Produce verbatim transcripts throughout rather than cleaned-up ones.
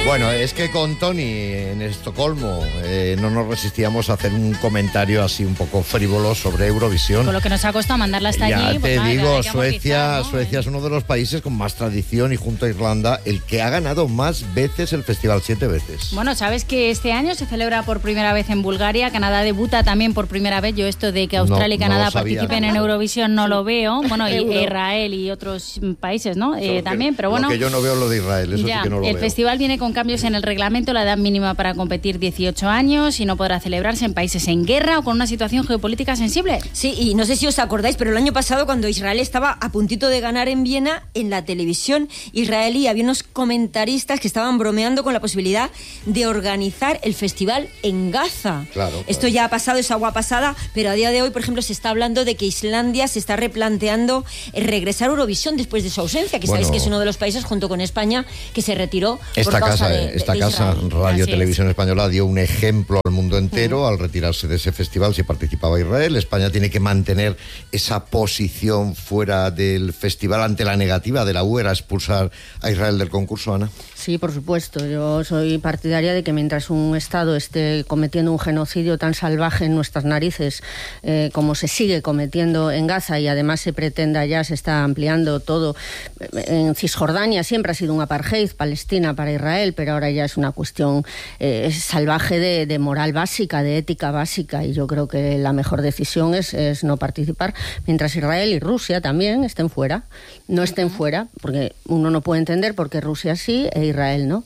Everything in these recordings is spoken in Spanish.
Bueno, es que con Tony en Estocolmo eh, no nos resistíamos a hacer un comentario así un poco frívolo sobre Eurovisión. Con lo que nos ha costado mandarla hasta ya allí. te pues, nada, digo, hay que Suecia, amortizar, ¿no? Suecia es uno de los países con más tradición y junto a Irlanda el que ha ganado más veces el festival, siete veces. Bueno, sabes que este año se celebra por primera vez en Bulgaria, Canadá debuta también por primera vez. Yo esto de que Australia No, y Canadá no sabía, participen no. en Eurovisión no lo veo. Bueno, y Euro. Israel y otros países, ¿no? Eh, Lo también, que, pero bueno. Lo que yo no veo lo de Israel, eso Ya, sí que no lo el veo. festival viene con cambios en el reglamento, la edad mínima para competir dieciocho años y no podrá celebrarse en países en guerra o con una situación geopolítica sensible. Sí, y no sé si os acordáis, pero el año pasado cuando Israel estaba a puntito de ganar en Viena, en la televisión israelí había unos comentaristas que estaban bromeando con la posibilidad de organizar el festival en Gaza. Claro, claro. Esto ya ha pasado, es agua pasada, pero a día de hoy, por ejemplo, se está hablando de que Islandia se está replanteando eh, regresar a Eurovisión después de su ausencia, que Bueno, sabéis que es uno de los países, junto con España, que se retiró Esta por causa casa, de, de- esta de casa Israel. Radio Así Televisión Española dio un ejemplo al mundo entero al retirarse de ese festival si participaba Israel. España tiene que mantener esa posición fuera del festival ante la negativa de la U E R a expulsar a Israel del concurso, Ana. Sí, por supuesto. Yo soy partidaria de que mientras un Estado esté cometiendo un genocidio tan salvaje en nuestras narices eh, como se sigue cometiendo en Gaza y además se pretenda ya, se está ampliando todo. En Cisjordania siempre ha sido un apartheid, Palestina para Israel, pero ahora ya es una cuestión eh, salvaje de, de moral básica, de ética básica, y yo creo que la mejor decisión es, es no participar mientras Israel y Rusia también estén fuera. No estén fuera, porque uno no puede entender por qué Rusia sí e Israel no.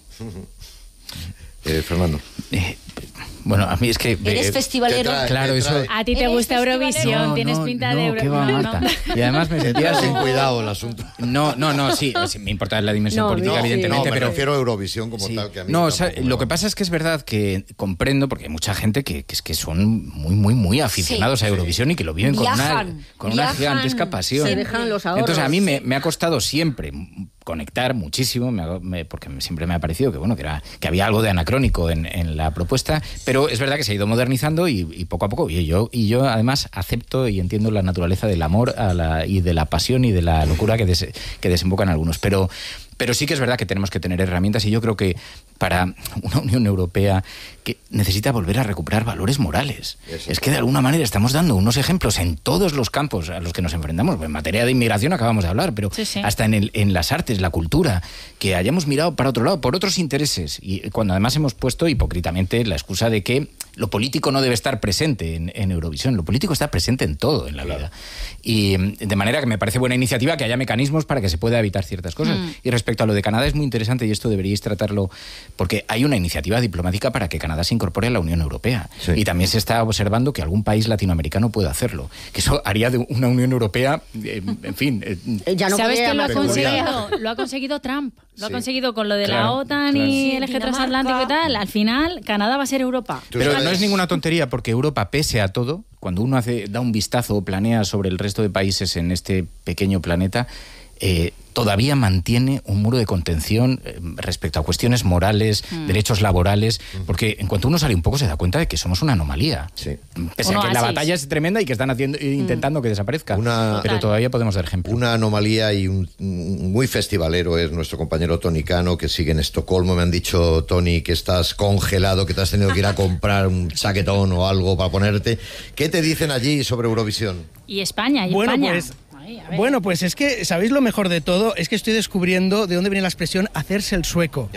Eh, Fernando. Eh, bueno, a mí es que... ¿Eres eh, festivalero? te trae- Claro, te eso... trae. A ti te ¿Eres gusta festivalero? Eurovisión, No, tienes no, pinta no, de Euro... qué va, no, Marta. no. Y además me sentía... Ten cuidado el asunto. No, no, no, sí, sí, me importa la dimensión No, política, no, sí. evidentemente, No, me pero... refiero a Eurovisión como Sí. tal. Que a mí No, o tampoco sea, me lo va. que pasa es que es verdad que comprendo, porque hay mucha gente que, que es que son muy, muy, muy aficionados a Eurovisión y que lo viven con una, Viajan, con una viajan. gigantesca pasión. Se dejan los ahorros. Entonces a mí me, me ha costado siempre conectar muchísimo, me ha- me- porque siempre me ha parecido que bueno que era que había algo de anacrónico en, en la propuesta, pero es verdad que se ha ido modernizando y, y poco a poco. Y yo, y yo además acepto y entiendo la naturaleza del amor a la, y de la pasión y de la locura que, des, que desembocan algunos. Pero, pero sí que es verdad que tenemos que tener herramientas y yo creo que para una Unión Europea que necesita volver a recuperar valores morales. Eso. Es que de alguna manera estamos dando unos ejemplos en todos los campos a los que nos enfrentamos. En materia de inmigración acabamos de hablar, pero Sí, sí. hasta en, el, en las artes, la cultura, que hayamos mirado para otro lado, por otros intereses. Y cuando además hemos puesto hipócritamente la excusa de que lo político no debe estar presente en, en Eurovisión. Lo político está presente en todo en la Claro. vida. Y de manera que me parece buena iniciativa que haya mecanismos para que se pueda evitar ciertas cosas. Mm. Y respecto a lo de Canadá es muy interesante y esto deberíais tratarlo porque hay una iniciativa diplomática para que Canadá se incorpore a la Unión Europea. Sí. Y también se está observando que algún país latinoamericano pueda hacerlo. Que eso haría de una Unión Europea, eh, en fin... eh, Eh, ya no ¿Sabes podría que lo ha llamar- conseguido? Lo ha conseguido Trump. Lo Sí. ha conseguido con lo de la Claro, OTAN claro. y Sí, el eje Dinamarca. transatlántico y tal. Al final, Canadá va a ser Europa. Tú Pero sabes- no es ninguna tontería porque Europa, pese a todo, cuando uno hace, da un vistazo o planea sobre el resto de países en este pequeño planeta, eh, todavía mantiene un muro de contención eh, respecto a cuestiones morales, Mm. derechos laborales, porque en cuanto uno sale un poco se da cuenta de que somos una anomalía. Sí. Pese Un a que la oasis. batalla es tremenda y que están haciendo, intentando que desaparezca. Una- pero Total. todavía podemos dar ejemplo. Una anomalía y un, un muy festivalero es nuestro compañero Tony Cano, que sigue en Estocolmo. Me han dicho, Tony, que estás congelado, que te has tenido que ir a comprar un chaquetón o algo para ponerte. ¿Qué te dicen allí sobre Eurovisión? Y España, y Bueno, España. pues- Ay, a ver. Bueno, pues es que, ¿sabéis lo mejor de todo? Es que estoy descubriendo de dónde viene la expresión hacerse el sueco.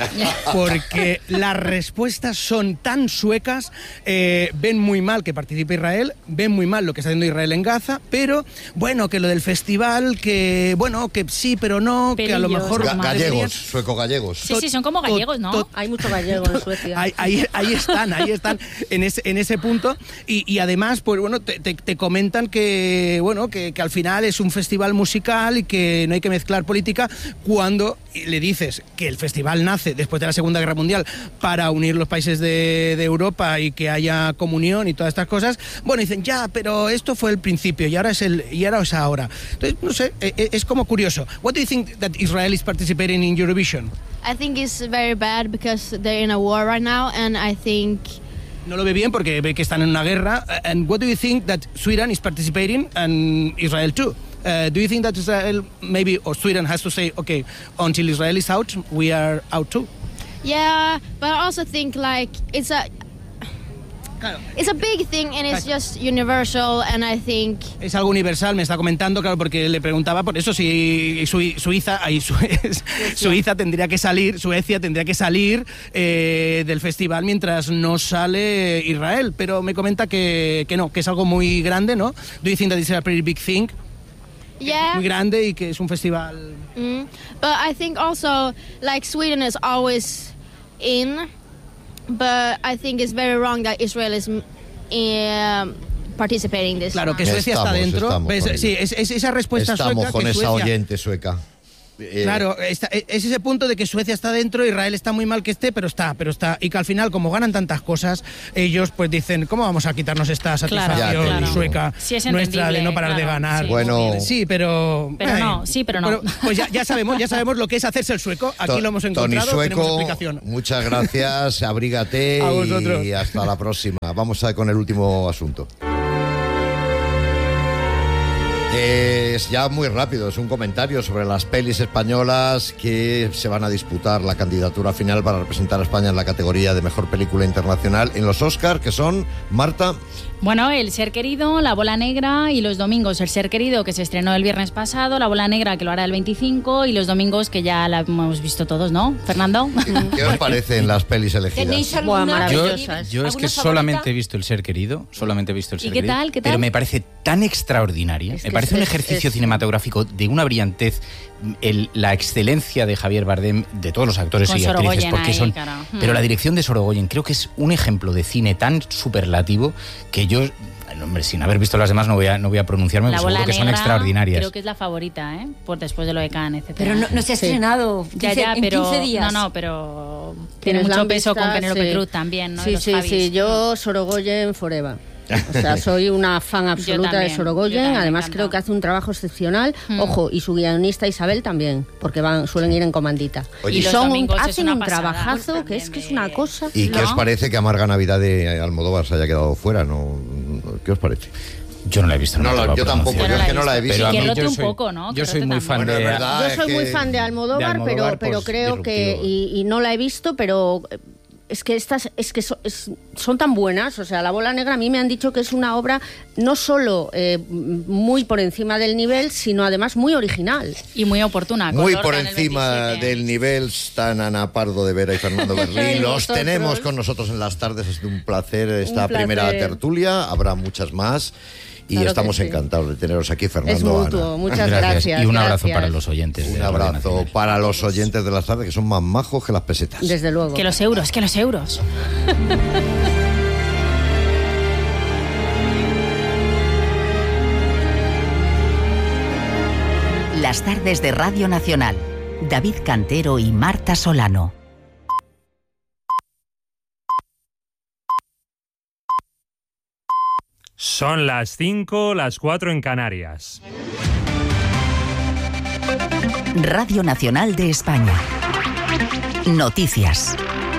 Porque las respuestas son tan suecas, eh, ven muy mal que participe Israel, ven muy mal lo que está haciendo Israel en Gaza, pero bueno, que lo del festival, que bueno, que sí, pero no, que a lo Pelillos, mejor... Ga- Madre gallegos, sueco-gallegos. Sí, sí, son como tot- gallegos, ¿no? tot- Hay mucho gallego en Suecia. Ahí, ahí, ahí están, ahí están, en ese, en ese punto. Y, y además, pues bueno, te, te- te comentan que, bueno, que, que al final es un festival musical y que no hay que mezclar política cuando le dices que el festival nace después de la Segunda Guerra Mundial para unir los países de, de Europa y que haya comunión y todas estas cosas. Bueno, dicen, ya, pero esto fue el principio y ahora es el y ahora es ahora. Entonces, no sé, e- e- es como curioso. What do you think that Israel is participating in Eurovision? I think it's very bad because they're in a war right now, and I think No lo ve bien porque ve que están en una guerra. And what do you think that Sweden is participating and Israel too? Uh, do you think that Israel maybe or Sweden has to say, okay, until Israel is out, we are out too? Yeah, but I also think like it's a it's a big thing and it's just universal and I think es algo universal, me está comentando, claro, porque le preguntaba por eso si Sui- Suiza, ahí Suiza, Suiza tendría que salir, Suecia tendría que salir eh, del festival mientras no sale Israel, pero me comenta que, que no, que es algo muy grande, ¿no? Do you think that it's a pretty big thing? yeah. Muy grande y que es un festival. Mm. But I think also like Sweden is always in, but I think it's very wrong that Israel is um, participating in this. Claro, que time. Suecia Estamos, está dentro. estamos ¿Ves? con Sí, ello. es, es esa respuesta Estamos sueca con que esa Suecia... oyente sueca. Eh, Claro, está, es ese punto de que Suecia está dentro, Israel está muy mal que esté, pero está, pero está. Y que al final, como ganan tantas cosas, ellos pues dicen, ¿cómo vamos a quitarnos esta satisfacción Claro, ya te digo. sueca Sí, es nuestra de entendible, no parar de claro, ganar? sí. Bueno. Sí, pero... Pero no, sí, pero no. pues ya, ya sabemos, ya sabemos lo que es hacerse el sueco. Aquí To- lo hemos Tony encontrado, tenemos Sueco, explicación. muchas gracias, abrígate A vosotros. y hasta la próxima. Vamos a con el último asunto. Es ya muy rápido, es un comentario sobre las pelis españolas que se van a disputar la candidatura final para representar a España en la categoría de Mejor Película Internacional en los Oscar, que son, Marta... Bueno, El Ser Querido, La Bola Negra y los domingos El Ser Querido, que se estrenó el viernes pasado, La Bola Negra, que lo hará el veinticinco, y los domingos, que ya la hemos visto todos, ¿no? Fernando. ¿Qué os parecen las pelis elegidas? ¿Tenéis Buah, alguna? maravillosas. Yo es que ¿Alguna solamente favorita? he visto El Ser Querido, solamente he visto El ¿Y Ser qué Querido. tal, qué tal? Pero me parece tan extraordinaria, Es me que parece es- un es- ejercicio es- cinematográfico de una brillantez, el- la excelencia de Javier Bardem, de todos los actores Con y actrices, Sorogoyen porque ahí, son... claro. Pero Mm. la dirección de Sorogoyen creo que es un ejemplo de cine tan superlativo que yo... Hombre, sin haber visto las demás no voy a, no voy a pronunciarme, La pero Bola seguro que son Negra extraordinarias. creo que es la favorita, ¿eh? Por después de lo de Cannes, etcétera. Pero no, no se ha Sí. estrenado. Ya, quince ya, en pero... quince días. No, no, pero... Tiene Quienes la mucho han peso visto, con Penélope sí. Cruz también, ¿no? Sí, Y los sí, Javis. sí. Yo, Sorogoyen forever. O sea, soy una fan absoluta también, de yo Sorogoyen. también, me Además, encanta. creo que hace un trabajo excepcional. Mm. Ojo, y su guionista Isabel también, porque van suelen ir en comandita. Oye, Y los son un- domingos es hacen una un pasada, trabajazo también que es que es de- una cosa. ¿Y qué ¿No? os parece que Amarga Navidad de Almodóvar se haya quedado fuera? ¿No? ¿Qué os parece? Yo no la he visto. No, te la- puedo yo tampoco, pronunciar. yo es la que he no la he visto. visto. Pero a Y que mí rote yo un soy- poco, ¿no? Yo Que soy rote muy también. fan Bueno, de... es verdad. Yo es soy que- muy fan de Almodóvar, de Almodóvar, pero, pero pues, creo que disruptivo. y, y no la he visto, pero eh, es que estas es que so- es- son tan buenas. O sea, La Bola Negra a mí me han dicho que es una obra no solo eh, muy por encima del nivel, sino además muy original. Y muy oportuna. con Muy Lorca por en el encima veintisiete. del nivel están Ana Pardo de Vera y Fernando Berlín. Y Los vosotros. tenemos con nosotros en las tardes. Es un placer esta Un placer. primera tertulia. Habrá muchas más. Y Claro que estamos sí. encantados de teneros aquí, Es Fernando. mutuo. Ana. Muchas gracias. Y un abrazo gracias. para los oyentes. de Un Radio abrazo Nacional. para los oyentes de las tardes, que son más majos que las pesetas. Desde luego. Que los euros, que los euros. Las tardes de Radio Nacional. David Cantero y Marta Solano. Son las cinco, las cuatro en Canarias. Radio Nacional de España. Noticias.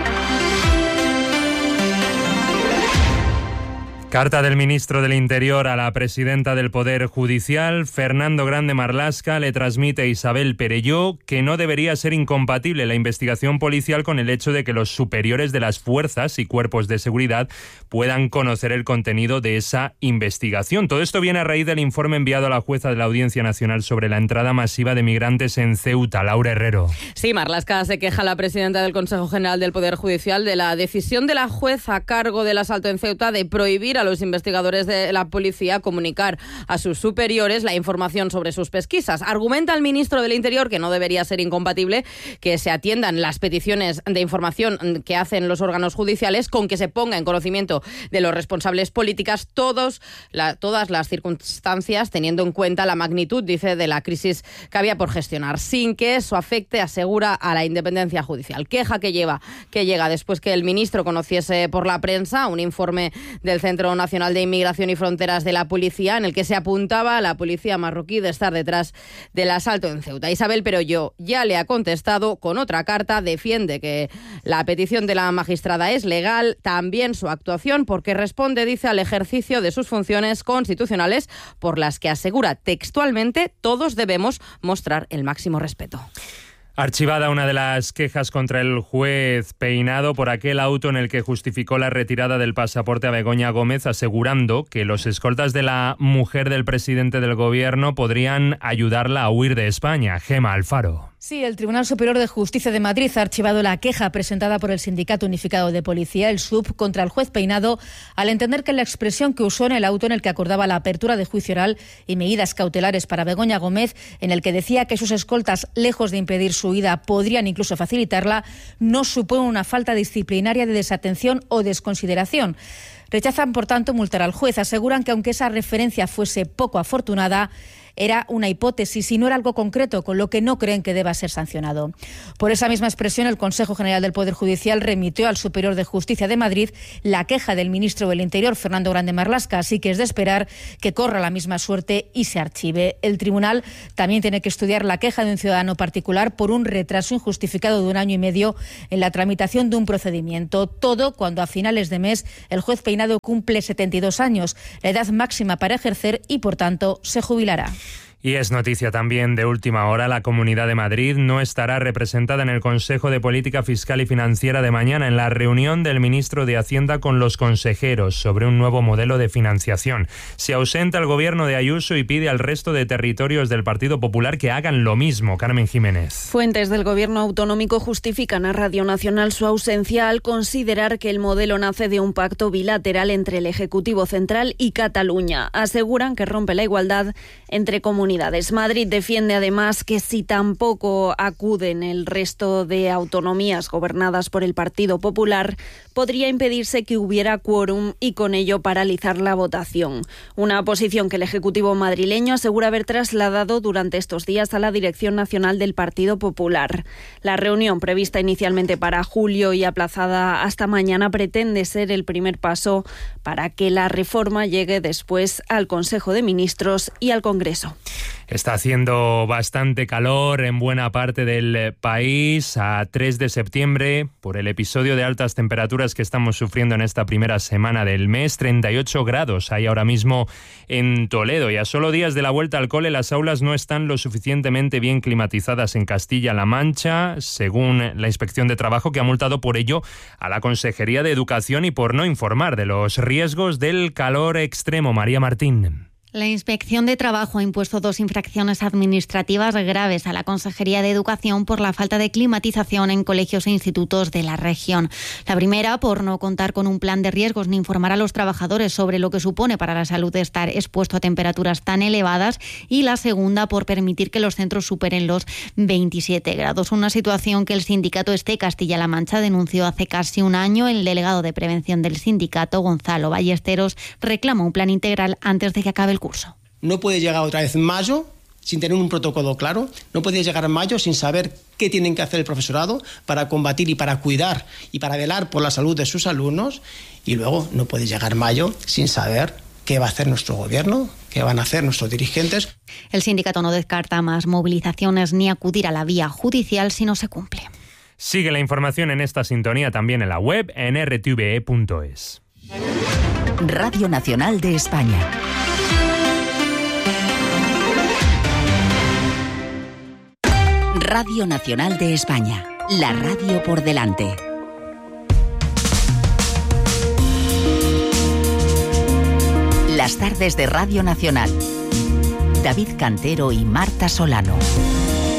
Carta del ministro del Interior a la presidenta del Poder Judicial, Fernando Grande Marlaska, le transmite a Isabel Perelló que no debería ser incompatible la investigación policial con el hecho de que los superiores de las fuerzas y cuerpos de seguridad puedan conocer el contenido de esa investigación. Todo esto viene a raíz del informe enviado a la jueza de la Audiencia Nacional sobre la entrada masiva de migrantes en Ceuta. Laura Herrero. Sí, Marlaska se queja a la presidenta del Consejo General del Poder Judicial de la decisión de la jueza a cargo del asalto en Ceuta de prohibir a los investigadores de la policía comunicar a sus superiores la información sobre sus pesquisas. Argumenta el ministro del Interior que no debería ser incompatible que se atiendan las peticiones de información que hacen los órganos judiciales con que se ponga en conocimiento de los responsables políticas todos, la, todas las circunstancias, teniendo en cuenta la magnitud, dice, de la crisis que había por gestionar, sin que eso afecte, asegura, a la independencia judicial. Queja que lleva, que llega después que el ministro conociese por la prensa un informe del Centro Nacional de Inmigración y Fronteras de la Policía en el que se apuntaba a la policía marroquí de estar detrás del asalto en Ceuta. Isabel Perelló ya le ha contestado con otra carta, defiende que la petición de la magistrada es legal, también su actuación, porque responde, dice, al ejercicio de sus funciones constitucionales por las que asegura textualmente todos debemos mostrar el máximo respeto. Archivada una de las quejas contra el juez Peinado por aquel auto en el que justificó la retirada del pasaporte a Begoña Gómez, asegurando que los escoltas de la mujer del presidente del gobierno podrían ayudarla a huir de España. Gema Alfaro. Sí, el Tribunal Superior de Justicia de Madrid ha archivado la queja presentada por el Sindicato Unificado de Policía, el S U P, contra el juez Peinado, al entender que la expresión que usó en el auto en el que acordaba la apertura de juicio oral y medidas cautelares para Begoña Gómez, en el que decía que sus escoltas, lejos de impedir su huida, podrían incluso facilitarla, no supone una falta disciplinaria de desatención o desconsideración. Rechazan, por tanto, multar al juez. Aseguran que aunque esa referencia fuese poco afortunada, era una hipótesis y no era algo concreto, con lo que no creen que deba ser sancionado. Por esa misma expresión, el Consejo General del Poder Judicial remitió al Superior de Justicia de Madrid la queja del ministro del Interior, Fernando Grande Marlaska, así que es de esperar que corra la misma suerte y se archive. El tribunal también tiene que estudiar la queja de un ciudadano particular por un retraso injustificado de un año y medio en la tramitación de un procedimiento. Todo cuando a finales de mes el juez Peinado cumple setenta y dos años, la edad máxima para ejercer, y por tanto se jubilará. Y es noticia también de última hora, la Comunidad de Madrid no estará representada en el Consejo de Política Fiscal y Financiera de mañana, en la reunión del ministro de Hacienda con los consejeros sobre un nuevo modelo de financiación. Se ausenta el gobierno de Ayuso y pide al resto de territorios del Partido Popular que hagan lo mismo. Carmen Jiménez. Fuentes del gobierno autonómico justifican a Radio Nacional su ausencia al considerar que el modelo nace de un pacto bilateral entre el Ejecutivo Central y Cataluña. Aseguran que rompe la igualdad entre comunidades. Madrid defiende además que si tampoco acuden el resto de autonomías gobernadas por el Partido Popular, podría impedirse que hubiera quórum y con ello paralizar la votación. Una posición que el Ejecutivo madrileño asegura haber trasladado durante estos días a la Dirección Nacional del Partido Popular. La reunión, prevista inicialmente para julio y aplazada hasta mañana, pretende ser el primer paso para que la reforma llegue después al Consejo de Ministros y al Congreso. Está haciendo bastante calor en buena parte del país a tres de septiembre por el episodio de altas temperaturas que estamos sufriendo en esta primera semana del mes. treinta y ocho grados hay ahora mismo en Toledo, y a solo días de la vuelta al cole las aulas no están lo suficientemente bien climatizadas en Castilla-La Mancha, según la Inspección de Trabajo, que ha multado por ello a la Consejería de Educación y por no informar de los riesgos del calor extremo. María Martín. La Inspección de Trabajo ha impuesto dos infracciones administrativas graves a la Consejería de Educación por la falta de climatización en colegios e institutos de la región. La primera, por no contar con un plan de riesgos ni informar a los trabajadores sobre lo que supone para la salud estar expuesto a temperaturas tan elevadas, y la segunda, por permitir que los centros superen los veintisiete grados. Una situación que el sindicato Este Castilla-La Mancha denunció hace casi un año. El delegado de prevención del sindicato, Gonzalo Ballesteros, reclama un plan integral antes de que acabe el curso. No puede llegar otra vez mayo sin tener un protocolo claro, no puede llegar mayo sin saber qué tienen que hacer el profesorado para combatir y para cuidar y para velar por la salud de sus alumnos, y luego no puede llegar mayo sin saber qué va a hacer nuestro gobierno, qué van a hacer nuestros dirigentes. El sindicato no descarta más movilizaciones ni acudir a la vía judicial si no se cumple. Sigue la información en esta sintonía también en la web en r t v e punto es. Radio Nacional de España. Radio Nacional de España, la radio por delante. Las tardes de Radio Nacional. David Cantero y Marta Solano.